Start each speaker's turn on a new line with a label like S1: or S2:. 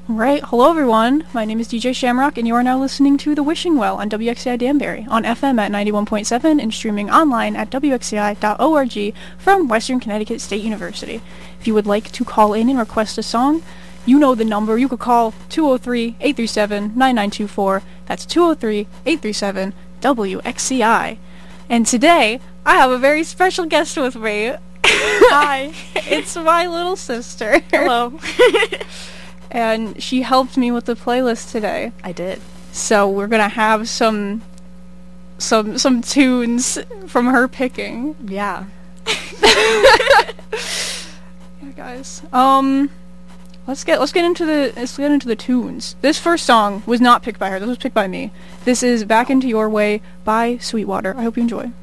S1: Right. Hello, everyone. My name is DJ Shamrock, and you are now listening to The Wishing Well on WXCI Danbury, on FM at 91.7 and streaming online at wxci.org from Western Connecticut State University. If you would like to call in and request a song, you know the number. You could call 203-837-9924. That's 203-837-WXCI. And today, I have a very special guest with me.
S2: Hi.
S1: It's my little sister.
S2: Hello.
S1: And she helped me with the playlist today.
S2: I did.
S1: So we're gonna have some tunes from her picking.
S2: Yeah.
S1: Yeah, guys. Let's get into the tunes. This first song was not picked by her. This was picked by me. This is "Back Into Your Way" by Sweetwater. I hope you enjoy.